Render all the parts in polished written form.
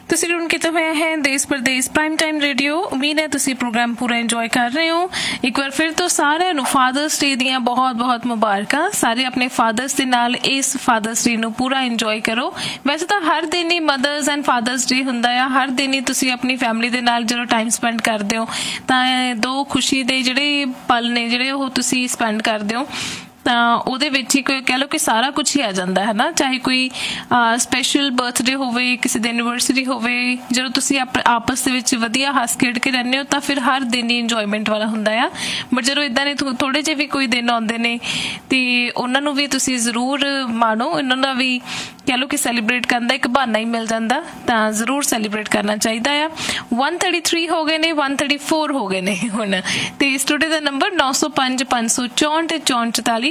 ਤੁਸੀਂ ਟਿਊਨ ਕੀਤਾ ਹੋਇਆ ਹੈ ਦੇਸ਼ ਪ੍ਰਦੇਸ਼ ਪ੍ਰਾਈਮ ਟਾਈਮ ਰੇਡੀਓ। ਉਮੀਦ ਹੈ ਤੁਸੀਂ ਪ੍ਰੋਗਰਾਮ ਪੂਰਾ ਇੰਜੋਏ ਕਰ ਰਹੇ ਹੋ। ਇੱਕ ਵਾਰ ਫਿਰ ਤੋਂ ਸਾਰਿਆਂ ਨੂੰ ਫਾਦਰਸ ਡੇ ਦੀਆਂ ਬਹੁਤ ਬਹੁਤ ਮੁਬਾਰਕਾਂ। ਸਾਰੇ ਆਪਣੇ ਫਾਦਰਸ ਦੇ ਨਾਲ ਇਸ ਫਾਦਰਸ ਡੇ ਨੂੰ ਪੂਰਾ ਇੰਜੋਏ ਕਰੋ। ਵੈਸੇ ਤਾਂ ਹਰ ਦਿਨ ਹੀ ਮਦਰਸ ਐਂਡ ਫਾਦਰਸ ਡੇ ਹੁੰਦਾ ਆ। ਹਰ ਦਿਨ ਹੀ ਤੁਸੀਂ ਆਪਣੀ ਫੈਮਿਲੀ ਦੇ ਨਾਲ ਜਦੋਂ ਟਾਈਮ ਸਪੈਂਡ ਕਰਦੇ ਹੋ ਤਾਂ ਦੋ ਖੁਸ਼ੀ ਦੇ ਜਿਹੜੇ ਪਲ ਨੇ ਜਿਹੜੇ ਉਹ ਤੁਸੀਂ ਸਪੈਂਡ ਕਰਦੇ ਹੋ ਤਾਂ ਉਹਦੇ ਵਿੱਚ ਹੀ ਕੋਈ ਕਹਿ ਲਓ ਕਿ ਸਾਰਾ ਕੁਛ ਹੀ ਆ ਜਾਂਦਾ ਹੈ ਨਾ। ਚਾਹੇ ਕੋਈ ਸਪੈਸ਼ਲ ਬਰਥਡੇ ਹੋਵੇ, ਕਿਸੇ ਦੀ ਐਨੀਵਰਸਰੀ ਹੋਵੇ, ਜਦੋਂ ਤੁਸੀਂ ਆਪਸ ਦੇ ਵਿੱਚ ਵਧੀਆ ਹੱਸ ਖੇਡ ਕੇ ਰਹਿੰਦੇ ਹੋ ਤਾਂ ਫਿਰ ਹਰ ਦਿਨ ਹੀ ਇੰਜੋਏਮੈਂਟ ਵਾਲਾ ਹੁੰਦਾ ਆ। ਬਟ ਜਦੋਂ ਇੱਦਾਂ ਦੇ ਥੋੜ੍ਹੇ ਜਿਹੇ ਵੀ ਕੋਈ ਦਿਨ ਆਉਂਦੇ ਨੇ ਤੇ ਉਹਨਾਂ ਨੂੰ ਵੀ ਤੁਸੀਂ ਜ਼ਰੂਰ ਮਾਣੋ। ਇਹਨਾਂ ਦਾ ਵੀ ਕਹਿ ਲਓ ਕਿ ਸੈਲੀਬ੍ਰੇਟ ਕਰਨ ਦਾ ਇੱਕ ਬਹਾਨਾ ਹੀ ਮਿਲ ਜਾਂਦਾ ਤਾਂ ਜ਼ਰੂਰ ਸੈਲੀਬ੍ਰੇਟ ਕਰਨਾ ਚਾਹੀਦਾ ਆ। 133 ਹੋ ਗਏ ਨੇ, 134 ਹੋ ਗਏ ਨੇ ਹੁਣ। ਤੇ ਸਟੂਡੀਓ ਦਾ ਨੰਬਰ 905 564 44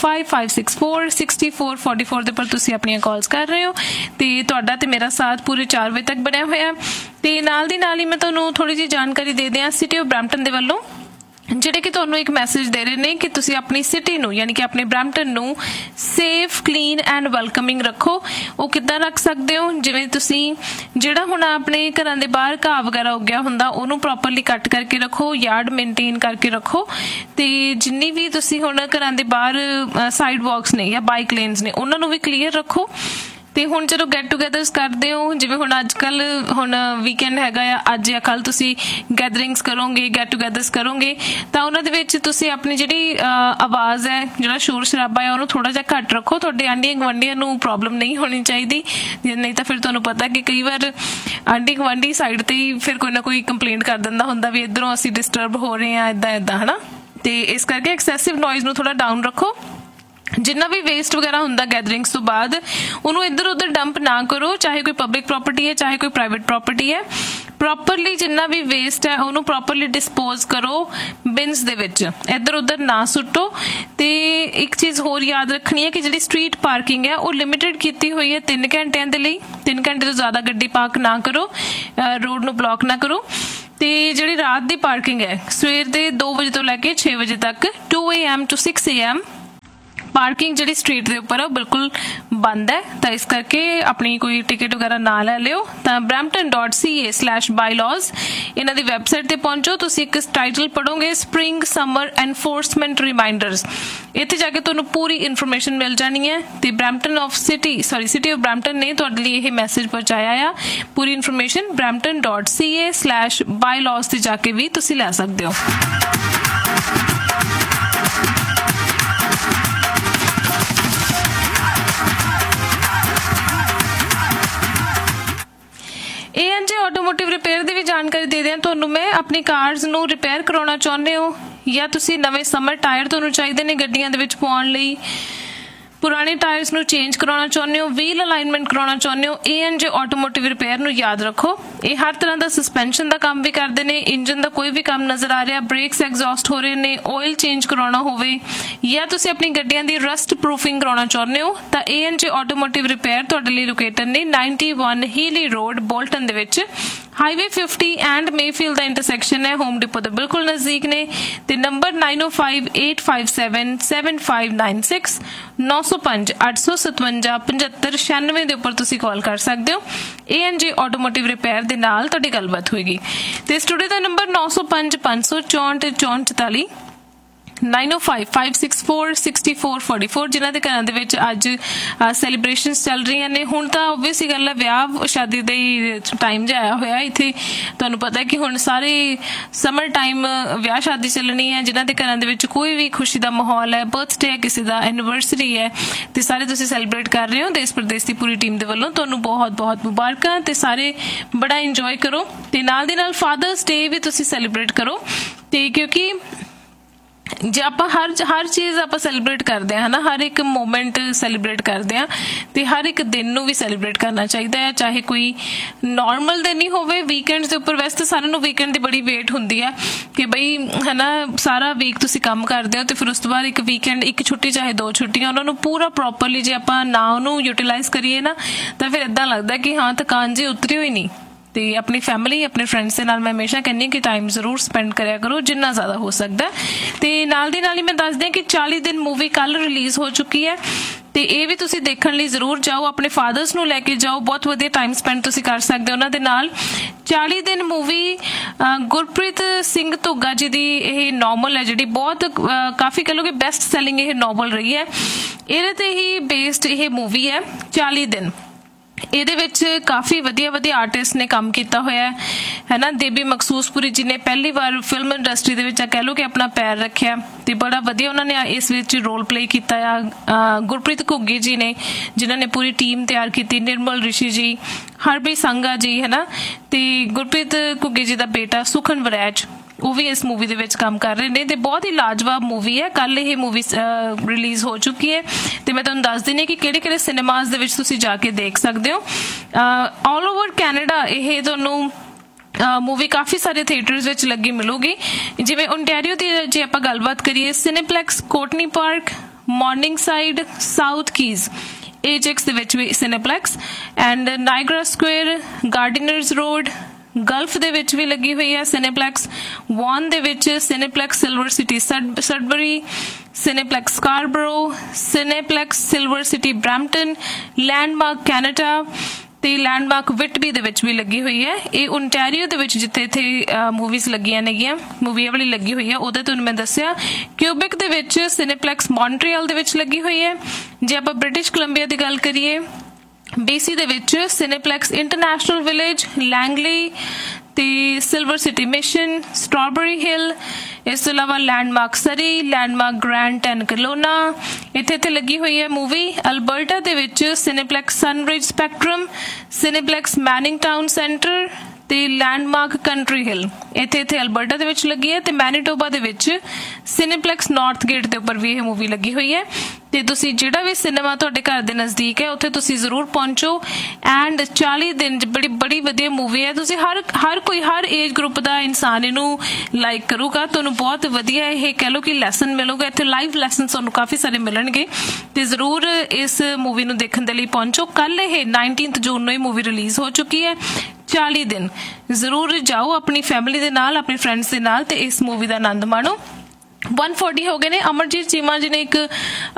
9055646444 ਦੇ ਪਰ ਤੁਸੀਂ ਆਪਣੀਆਂ ਕਾਲਸ ਕਰ ਰਹੇ ਹੋ ਤੇ ਤੁਹਾਡਾ ਤੇ ਮੇਰਾ ਸਾਥ ਪੂਰੇ 4 ਵਜੇ ਤੱਕ ਬਣਿਆ ਹੋਇਆ। ਤੇ ਨਾਲ ਦੀ ਨਾਲ ਹੀ ਮੈਂ ਤੁਹਾਨੂੰ ਥੋੜੀ ਜਿਹੀ ਜਾਣਕਾਰੀ ਦੇ ਦਿਆਂ ਸਿਟੀ ਆਫ ਬਰੈਂਪਟਨ ਦੇ ਵੱਲੋਂ, ਜਿਹੜੇ ਕਿ ਤੁਹਾਨੂੰ ਇੱਕ ਮੈਸੇਜ ਦੇ ਰਹੇ ਨੇ ਕਿ ਤੁਸੀਂ ਆਪਣੀ ਸਿਟੀ ਨੂੰ ਯਾਨੀ ਕਿ ਆਪਣੇ ਬਰੈਂਪਟਨ ਨੂੰ ਸੇਫ, ਕਲੀਨ ਐਂਡ ਵੈਲਕਮਿੰਗ ਰੱਖੋ। ਉਹ ਕਿੱਦਾਂ ਰੱਖ ਸਕਦੇ ਹੋ? ਜਿਵੇਂ ਤੁਸੀਂ ਜਿਹੜਾ ਹੁਣ ਆਪਣੇ ਘਰਾਂ ਦੇ ਬਾਹਰ ਘਾਹ ਵਗੈਰਾ ਉੱਗਿਆ ਹੁੰਦਾ ਉਹਨੂੰ ਪ੍ਰੋਪਰਲੀ ਕੱਟ ਕਰਕੇ ਰੱਖੋ, ਯਾਰਡ ਮੇਨਟੇਨ ਕਰਕੇ ਰੱਖੋ। ਤੇ ਜਿੰਨੀ ਵੀ ਤੁਸੀਂ ਹੁਣ ਘਰਾਂ ਦੇ ਬਾਹਰ ਸਾਈਡ ਵਾਕਸ ਨੇ ਜਾਂ ਬਾਈਕ ਲੇਨਸ ਨੇ ਉਹਨਾਂ ਨੂੰ ਵੀ ਕਲੀਅਰ ਰੱਖੋ। ਤੇ ਹੁਣ ਜਦੋਂ ਗੈਟ ਟੂਗੈਦਰਸ ਕਰਦੇ ਹੋ, ਜਿਵੇਂ ਹੁਣ ਅੱਜ ਕੱਲ ਹੁਣ ਵੀਕਐਂਡ ਹੈਗਾ ਆ, ਅੱਜ ਜਾਂ ਕੱਲ ਤੁਸੀਂ ਗੈਦਰਿੰਗਸ ਕਰੋਗੇ, ਗੈਟ ਟੂਗੈਦਰਸ ਕਰੋਗੇ ਤਾਂ ਉਹਨਾਂ ਦੇ ਵਿੱਚ ਤੁਸੀਂ ਆਪਣੀ ਜਿਹੜੀ ਆਵਾਜ਼ ਹੈ, ਜਿਹੜਾ ਸ਼ੋਰ ਸ਼ਰਾਬਾ ਹੈ ਉਹਨੂੰ ਥੋੜਾ ਜਿਹਾ ਘੱਟ ਰੱਖੋ। ਤੁਹਾਡੇ ਆਂਢੀਆਂ ਗੁਆਂਢੀਆਂ ਨੂੰ ਪ੍ਰੋਬਲਮ ਨਹੀਂ ਹੋਣੀ ਚਾਹੀਦੀ, ਨਹੀਂ ਤਾਂ ਫਿਰ ਤੁਹਾਨੂੰ ਪਤਾ ਕਿ ਕਈ ਵਾਰ ਆਂਢੀ ਗੁਆਂਢੀ ਸਾਈਡ ਤੇ ਹੀ ਫਿਰ ਕੋਈ ਨਾ ਕੋਈ ਕੰਪਲੇਂਟ ਕਰ ਦਿੰਦਾ ਹੁੰਦਾ ਵੀ ਇੱਧਰੋਂ ਅਸੀਂ ਡਿਸਟਰਬ ਹੋ ਰਹੇ ਹਾਂ ਏਦਾਂ ਹਨਾ। ਤੇ ਇਸ ਕਰਕੇ ਐਕਸੈਸਿਵ ਨੋਇਜ਼ ਨੂੰ ਥੋੜਾ ਡਾਊਨ ਰੱਖੋ। ਜਿੰਨਾ ਵੀ ਵੇਸਟ ਵਗੈਰਾ ਹੁੰਦਾ ਗੈਦਰਿੰਗਸ ਤੋਂ ਬਾਅਦ ਉਹਨੂੰ ਇੱਧਰ ਉੱਧਰ ਡੰਪ ਨਾ ਕਰੋ, ਚਾਹੇ ਕੋਈ ਪਬਲਿਕ ਪ੍ਰੋਪਰਟੀ ਹੈ ਚਾਹੇ ਕੋਈ ਪ੍ਰਾਈਵੇਟ ਪ੍ਰੋਪਰਟੀ ਹੈ। ਪ੍ਰੋਪਰਲੀ ਜਿੰਨਾ ਵੀ ਵੇਸਟ ਹੈ ਉਹਨੂੰ ਪ੍ਰੋਪਰਲੀ ਡਿਸਪੋਜ਼ ਕਰੋ ਬਿਨਸ ਦੇ ਵਿੱਚ, ਇੱਧਰ ਉੱਧਰ ਨਾ ਸੁੱਟੋ। ਤੇ ਇੱਕ ਚੀਜ਼ ਹੋਰ ਯਾਦ ਰੱਖਣੀ ਹੈ ਕਿ ਜਿਹੜੀ ਸਟਰੀਟ ਪਾਰਕਿੰਗ ਹੈ ਉਹ ਲਿਮਿਟਡ ਕੀਤੀ ਹੋਈ ਹੈ 3 ਘੰਟਿਆਂ ਦੇ ਲਈ। 3 ਘੰਟੇ ਤੋਂ ਜ਼ਿਆਦਾ ਗੱਡੀ ਪਾਰਕ ਨਾ ਕਰੋ, ਰੋਡ ਨੂੰ ਬਲੌਕ ਨਾ ਕਰੋ। ਤੇ ਜਿਹੜੀ ਰਾਤ ਦੀ ਪਾਰਕਿੰਗ ਹੈ ਸਵੇਰ ਦੇ 2 ਵਜੇ ਤੋਂ ਲੈ ਕੇ 6 ਵਜੇ ਤੱਕ 2 AM to 6 AM ਪਾਰਕਿੰਗ ਜਿਹੜੀ ਸਟਰੀਟ ਦੇ ਉੱਪਰ ਆ ਉਹ ਬਿਲਕੁਲ ਬੰਦ ਹੈ। ਤਾਂ ਇਸ ਕਰਕੇ ਆਪਣੀ ਕੋਈ ਟਿਕਟ ਵਗੈਰਾ ਨਾ ਲੈ ਲਿਓ। ਤਾਂ brampton.ca/bylaws ਇਹਨਾਂ ਦੀ ਵੈਬਸਾਈਟ ਤੇ ਪਹੁੰਚੋ। ਤੁਸੀਂ ਇੱਕ ਟਾਈਟਲ ਪੜੋਗੇ ਸਪ੍ਰਿੰਗ ਸਮਰ ਐਨਫੋਰਸਮੈਂਟ ਰਿਮਾਈਂਡਰਸ। ਇੱਥੇ ਜਾ ਕੇ ਤੁਹਾਨੂੰ ਪੂਰੀ ਇਨਫੋਰਮੇਸ਼ਨ ਮਿਲ ਜਾਣੀ ਹੈ। ਤੇ ਸਿਟੀ ਆਫ ਬਰੈਂਪਟਨ ਨੇ ਤੁਹਾਡੇ ਲਈ ਇਹ ਮੈਸੇਜ ਪਹੁੰਚਾਇਆ ਆ। ਪੂਰੀ ਇਨਫੋਰਮੇਸ਼ਨ brampton.ca/bylaws ਤੇ ਜਾ ਕੇ ਵੀ ਤੁਸੀਂ ਲੈ ਸਕਦੇ ਹੋ। A&J ਆਟੋਮੋਟਿਵ ਰਿਪੇਅਰ ਦੀ ਵੀ ਜਾਣਕਾਰੀ ਦੇ ਦਿਆਂ ਤੁਹਾਨੂੰ ਮੈਂ। ਆਪਣੀ ਕਾਰਸ ਨੂੰ ਰਿਪੇਅਰ ਕਰਾਉਣਾ ਚਾਹੁੰਦੇ ਹੋ ਜਾਂ ਤੁਸੀਂ ਨਵੇਂ ਸਮਰ ਟਾਇਰ ਤੁਹਾਨੂੰ ਚਾਹੀਦੇ ਨੇ ਗੱਡੀਆਂ ਦੇ ਵਿੱਚ ਪਾਉਣ ਲਈ, ਪੁਰਾਣੇ ਟਾਇਰਸ ਨੂੰ ਚੇਂਜ ਕਰਾਉਣਾ ਚਾਹੁੰਦੇ ਹੋ, ਵੀਲ ਅਲਾਈਨਮੈਂਟ ਕਰਾਉਣਾ ਚਾਹੁੰਦੇ ਹੋ, A&J ਆਟੋਮੋਟਿਵ ਰਿਪੇਅਰ ਨੂੰ ਯਾਦ ਰੱਖੋ। ਇਹ ਹਰ ਤਰ੍ਹਾਂ ਦਾ ਸਸਪੈਂਸ਼ਨ ਦਾ ਕੰਮ ਵੀ ਕਰਦੇ ਨੇ। ਇੰਜਨ ਦਾ ਕੋਈ ਵੀ ਕੰਮ ਨਜ਼ਰ ਆ ਰਿਹਾ, ਬ੍ਰੇਕਸ ਐਗਜ਼ੌਸਟ ਹੋ ਰਹੇ ਨੇ, ਆਇਲ ਚੇਂਜ ਕਰਾਉਣਾ ਹੋਵੇ ਜਾਂ ਤੁਸੀਂ ਆਪਣੀ ਗੱਡੀਆਂ ਦੀ ਰਸਟ ਪ੍ਰੂਫਿੰਗ ਕਰਾਉਣਾ ਚਾਹੁੰਦੇ ਹੋ ਤਾਂ A&J ਆਟੋਮੋਟਿਵ ਰਿਪੇਅਰ ਤੁਹਾਡੇ ਲਈ ਲੋਕੇਟਡ ਨੇ 91 ਹੀਲੀ ਰੋਡ ਬੋਲਟਨ ਦੇ ਵਿੱਚ। Highway 50 and Mayfield the intersection ਹੈ, ਹੋਮ ਡਿਪੋ ਦੇ ਬਿਲਕੁਲ ਨਜ਼ਦੀਕ ਨੇ। ਤੇ ਨੰਬਰ 9058577596 905 857 7596 ਦੇ ਉੱਪਰ ਤੁਸੀਂ ਕਾਲ ਕਰ ਸਕਦੇ ਹੋ। A&J ਆਟੋਮੋਟਿਵ ਰਿਪੇਅਰ ਦੇ ਨਾਲ ਤੁਹਾਡੀ ਗੱਲਬਾਤ ਹੋਏਗੀ। ਤੇ ਸਟੂਡੀਓ ਦਾ ਨੰਬਰ 905 564 44 9055646444 ਜਿਨ੍ਹਾਂ ਦੇ ਘਰਾਂ ਦੇ ਵਿੱਚ ਅੱਜ ਸੈਲੀਬ੍ਰੇਸ਼ਨਸ ਚੱਲ ਰਹੀਆਂ ਨੇ। ਹੁਣ ਤਾਂ ਓਬਵੀਅਸ ਗੱਲ ਹੈ, ਵਿਆਹ ਸ਼ਾਦੀ ਦੇ ਟਾਈਮ ਜਿਹਾ ਆਇਆ ਹੋਇਆ ਇੱਥੇ। ਤੁਹਾਨੂੰ ਪਤਾ ਕਿ ਹੁਣ ਸਾਰੇ ਸਮਰ ਟਾਈਮ ਵਿਆਹ ਸ਼ਾਦੀ ਚੱਲਣੀ ਹੈ। ਜਿਨ੍ਹਾਂ ਦੇ ਘਰਾਂ ਦੇ ਵਿੱਚ ਕੋਈ ਵੀ ਖੁਸ਼ੀ ਦਾ ਮਾਹੌਲ ਹੈ, ਬਰਥਡੇ ਹੈ, ਕਿਸੇ ਦਾ ਐਨੀਵਰਸਰੀ ਹੈ ਤੇ ਸਾਰੇ ਤੁਸੀਂ ਸੈਲੀਬ੍ਰੇਟ ਕਰ ਰਹੇ ਹੋ, ਦੇਸ਼ ਪ੍ਰਦੇਸ਼ ਦੀ ਪੂਰੀ ਟੀਮ ਦੇ ਵੱਲੋਂ ਤੁਹਾਨੂੰ ਬਹੁਤ ਬਹੁਤ ਮੁਬਾਰਕਾਂ। ਤੇ ਸਾਰੇ ਬੜਾ ਇੰਜੋਏ ਕਰੋ ਤੇ ਨਾਲ ਦੀ ਨਾਲ ਫਾਦਰਸ ਡੇ ਵੀ ਤੁਸੀਂ ਸੈਲੀਬ੍ਰੇਟ ਕਰੋ। ਤੇ ਕਿਉਂਕਿ ਜੇ ਆਪਾਂ ਹਰ ਚੀਜ਼ ਆਪਾਂ ਸੈਲੀਬ੍ਰੇਟ ਕਰਦੇ ਹਾਂ ਹਨਾ, ਹਰ ਇੱਕ ਮੂਮੈਂਟ ਸੈਲੀਬ੍ਰੇਟ ਕਰਦੇ ਹਾਂ ਤੇ ਹਰ ਇੱਕ ਦਿਨ ਨੂੰ ਵੀ ਸੈਲੀਬ੍ਰੇਟ ਕਰਨਾ ਚਾਹੀਦਾ ਹੈ, ਚਾਹੇ ਕੋਈ ਨੋਰਮਲ ਦਿਨ ਹੀ ਹੋਵੇ। ਵੀਕਐਂਡਸ ਦੇ ਉੱਪਰ ਵੈਸੇ ਤਾਂ ਸਾਰਿਆਂ ਨੂੰ ਵੀਕਐਂਡ ਦੀ ਬੜੀ ਵੇਟ ਹੁੰਦੀ ਹੈ ਕਿ ਬਈ ਹਨਾ ਸਾਰਾ ਵੀਕ ਤੁਸੀਂ ਕੰਮ ਕਰਦੇ ਹੋ ਤੇ ਫਿਰ ਉਸ ਤੋਂ ਬਾਅਦ ਇੱਕ ਵੀਕਐਂਡ, ਇੱਕ ਛੁੱਟੀ ਚਾਹੇ 2 ਛੁੱਟੀਆਂ, ਉਹਨਾਂ ਨੂੰ ਪੂਰਾ ਪ੍ਰੋਪਰਲੀ ਜੇ ਆਪਾਂ ਨਾ ਉਹਨੂੰ ਯੂਟੀਲਾਈਜ਼ ਕਰੀਏ ਨਾ ਤਾਂ ਫਿਰ ਏਦਾਂ ਲੱਗਦਾ ਕਿ ਹਾਂ ਥਕਾਨ ਜੇ ਉਤਰੀ ਹੋਈ ਨਹੀਂ। ਤੇ ਆਪਣੀ ਫੈਮਿਲੀ, ਆਪਣੇ ਫਰੈਂਡਸ ਦੇ ਨਾਲ ਮੈਂ ਹਮੇਸ਼ਾ ਕਹਿੰਦੀ ਹਾਂ ਕਿ ਟਾਈਮ ਜ਼ਰੂਰ ਸਪੈਂਡ ਕਰਿਆ ਕਰੋ ਜਿੰਨਾ ਜ਼ਿਆਦਾ ਹੋ ਸਕਦਾ। ਤੇ ਨਾਲ ਦੀ ਨਾਲ ਹੀ ਮੈਂ ਦੱਸਦੀ ਹਾਂ ਕਿ 40 ਦਿਨ ਮੂਵੀ ਕੱਲ ਰਿਲੀਜ਼ ਹੋ ਚੁੱਕੀ ਹੈ। ਤੇ ਤੇ ਇਹ ਵੀ ਤੁਸੀਂ ਦੇਖਣ ਲਈ ਜ਼ਰੂਰ ਜਾਓ, ਆਪਣੇ ਫਾਦਰਸ ਨੂੰ ਲੈ ਕੇ ਜਾਓ, ਬਹੁਤ ਵਧੀਆ ਟਾਈਮ ਸਪੈਂਡ ਤੁਸੀਂ ਕਰ ਸਕਦੇ ਹੋ ਉਹਨਾਂ ਦੇ ਨਾਲ। 40 ਦਿਨ ਮੂਵੀ ਗੁਰਪ੍ਰੀਤ ਸਿੰਘ ਧੁੱਗਾ ਜੀ ਦੀ ਇਹ ਨੋਵਲ ਹੈ ਜਿਹੜੀ ਬਹੁਤ ਕਾਫੀ ਕਹ ਲਓ ਕਿ ਬੈਸਟ ਸੈਲਿੰਗ ਇਹ ਨੋਵਲ ਰਹੀ ਹੈ। ਇਹਦੇ ਤੇ ਹੀ ਬੇਸਡ ਇਹ ਮੂਵੀ ਹੈ 40 ਦਿਨ। ਇਹਦੇ ਵਿੱਚ ਕਾਫੀ ਵਧੀਆ ਵਧੀਆ ਆਰਟਿਸਟ ਨੇ ਕੰਮ ਕੀਤਾ ਹੋਇਆ ਹੈ ਨਾ। ਦੇਬੀ ਮਕਸੂਸਪੁਰੀ ਜੀ ਨੇ ਪਹਿਲੀ ਵਾਰ ਫਿਲਮ ਇੰਡਸਟਰੀ ਦੇ ਵਿੱਚ ਕਹਿ ਲਓ ਕਿ ਆਪਣਾ ਪੈਰ ਰੱਖਿਆ ਤੇ ਬੜਾ ਵਧੀਆ ਉਹਨਾਂ ਨੇ ਇਸ ਵਿੱਚ ਰੋਲ ਪਲੇ ਕੀਤਾ ਆ। ਗੁਰਪ੍ਰੀਤ ਘੁੱਗੀ ਜੀ ਨੇ ਜਿਨ੍ਹਾਂ ਨੇ ਪੂਰੀ ਟੀਮ ਤਿਆਰ ਕੀਤੀ, ਨਿਰਮਲ ਰਿਸ਼ੀ ਜੀ, ਹਰਬੀ ਸੰਘਾ ਜੀ ਹੈ ਨਾ, ਤੇ ਗੁਰਪ੍ਰੀਤ ਘੁੱਗੀ ਜੀ ਦਾ ਬੇਟਾ ਸੁਖਨ ਵਰੈਜ ਉਹ ਵੀ ਇਸ ਮੂਵੀ ਦੇ ਵਿੱਚ ਕੰਮ ਕਰ ਰਹੇ ਨੇ ਤੇ ਬਹੁਤ ਹੀ ਲਾਜਵਾਬ ਮੂਵੀ ਹੈ। ਕੱਲ ਇਹ ਮੂਵੀ ਰਿਲੀਜ਼ ਹੋ ਚੁੱਕੀ ਹੈ ਤੇ ਮੈਂ ਤੁਹਾਨੂੰ ਦੱਸ ਦਿੰਦੀ ਹਾਂ ਕਿ ਕਿਹੜੇ ਕਿਹੜੇ ਸਿਨੇਮਾਜ਼ ਦੇ ਵਿੱਚ ਤੁਸੀਂ ਜਾ ਕੇ ਦੇਖ ਸਕਦੇ ਹੋ। ਆਲ ਓਵਰ ਕੈਨੇਡਾ ਇਹ ਤੁਹਾਨੂੰ ਮੂਵੀ ਕਾਫੀ ਸਾਰੇ ਥੀਏਟਰਸ ਵਿੱਚ ਲੱਗੀ ਮਿਲੂਗੀ। ਜਿਵੇਂ ਓਨਟਾਰੀਓ ਦੀ ਜੇ ਆਪਾਂ ਗੱਲਬਾਤ ਕਰੀਏ, ਸਿਨੇਪਲੈਕਸ Courtney park, morning side, south keys, ਏਜੈਕਸ ਦੇ ਵਿੱਚ ਵੀ ਸਿਨੇਪਲੈਕਸ, and Niagara square, ਗਾਰਡਨਰਸ road, Gulf ਦੇ ਵਿੱਚ ਵੀ ਲੱਗੀ ਹੋਈ ਹੈ ਸਿਨੇਪਲੈਕਸ, ਵਾਨ ਦੇ ਵਿੱਚ ਸਿਨੇਪਲੈਕਸ silver city ਸਡਬਰੀ, ਸਿਨੇਪਲੈਕਸ Scarborough, ਸਿਨੇਪਲੈਕਸ silver city Brampton, landmark Canada ਤੇ ਲੈਂਡਮਾਰਕ ਵਿਟਬੀ ਦੇ ਵਿੱਚ ਵੀ ਲੱਗੀ ਹੋਈ ਹੈ। ਇਹ ਓਨਟਾਰੀਓ ਦੇ ਵਿੱਚ ਜਿੱਥੇ ਇੱਥੇ ਮੂਵੀਜ਼ ਲੱਗੀਆਂ ਨੇਗੀਆਂ, ਮੂਵੀ ਵਾਲੀ ਲੱਗੀ ਹੋਈ ਹੈ ਉਹਦੇ ਤੁਹਾਨੂੰ ਮੈਂ ਦੱਸਿਆ। ਕਿਊਬਿਕ ਦੇ ਵਿੱਚ ਸਿਨੇਪਲੈਕਸ ਮੌਂਟਰੀਅਲ ਦੇ ਵਿੱਚ ਲੱਗੀ ਹੋਈ ਹੈ। ਜੇ ਆਪਾਂ ਬ੍ਰਿਟਿਸ਼ ਕੋਲੰਬੀਆ ਦੀ ਗੱਲ ਕਰੀਏ, BC ਦੇ ਵਿੱਚ ਸਿਨੇਪਲੈਕਸ ਇੰਟਰਨੈਸ਼ਨਲ ਵਿਲੇਜ, ਲੈਂਗਲੀ ਤੇ ਸਿਲਵਰ ਸਿਟੀ ਮਿਸ਼ਨ, ਸਟ੍ਰਾਬੇਰੀ ਹਿੱਲ, ਇਸ ਤੋਂ ਇਲਾਵਾ landmark Surrey, landmark grand and Kelowna ਇੱਥੇ ਲੱਗੀ ਹੋਈ ਹੈ ਮੂਵੀ। ਅਲਬਰਟਾ ਦੇ ਵਿੱਚ ਸਿਨੇਪਲੈਕਸ ਸਨਰਿਜ ਸਪੈਕਟਰਮ, ਸਿਨੇਪਲੈਕਸ ਮੈਨਿੰਗ ਟਾਊਨ ਸੈਂਟਰ ਤੇ ਲੈਂਡਮਾਰਕ ਕੰਟਰੀ ਹਿੱਲ ਇੱਥੇ ਅਲਬਰਟਾ ਦੇ ਵਿੱਚ ਲੱਗੀ ਹੈ। ਤੇ ਮੈਨੀਟੋਬਾ ਦੇ ਵਿੱਚ ਸਿਨੇਪਲੈਕਸ ਨਾਰਥ ਗੇਟ ਦੇ ਉੱਪਰ ਵੀ ਇਹ ਮੂਵੀ ਲੱਗੀ ਹੋਈ ਹੈ। ਤੇ ਤੁਸੀਂ ਜਿਹੜਾ ਵੀ ਸਿਨੇਮਾ ਤੁਹਾਡੇ ਘਰ ਦੇ ਨਜ਼ਦੀਕ ਹੈ ਉੱਥੇ ਤੁਸੀਂ ਜ਼ਰੂਰ ਪਹੁੰਚੋ। ਐਂਡ 40 ਦਿਨ ਬੜੀ ਵਧੀਆ ਮੂਵੀ ਹੈ। ਤੁਸੀਂ ਹਰ ਕੋਈ ਹਰ ਏਜ ਗਰੁੱਪ ਦਾ ਇਨਸਾਨ ਇਹਨੂੰ ਲਾਈਕ ਕਰੂਗਾ। ਤੁਹਾਨੂੰ ਬਹੁਤ ਵਧੀਆ ਇਹ ਕਹਿ ਲਓ ਕਿ ਲੈਸਨ ਮਿਲੂਗਾ ਇੱਥੇ, ਲਾਈਵ ਲੈਸਨ ਤੁਹਾਨੂੰ ਕਾਫੀ ਸਾਰੇ ਮਿਲਣਗੇ ਤੇ ਜ਼ਰੂਰ ਇਸ ਮੂਵੀ ਨੂੰ ਦੇਖਣ ਦੇ ਲਈ ਪਹੁੰਚੋ। ਕੱਲ ਇਹ 19 ਜੂਨ ਨੂੰ ਇਹ ਮੂਵੀ ਰਿਲੀਜ਼ ਹੋ ਚੁੱਕੀ ਹੈ। 40 ਦਿਨ ਜ਼ਰੂਰ ਜਾਓ ਆਪਣੀ ਫੈਮਿਲੀ ਦੇ ਨਾਲ, ਆਪਣੇ ਫਰੈਂਡਸ ਦੇ ਨਾਲ ਤੇ ਇਸ ਮੂਵੀ ਦਾ ਆਨੰਦ ਮਾਣੋ। 140 ਹੋ ਗਏ ਨੇ। ਅਮਰਜੀਤ ਚੀਮਾ ਜੀ ਨੇ ਇੱਕ